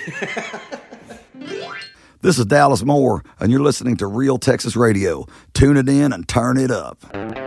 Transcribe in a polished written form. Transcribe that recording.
This is Dallas Moore, and you're listening to Real Texas Radio. Tune it in and turn it up.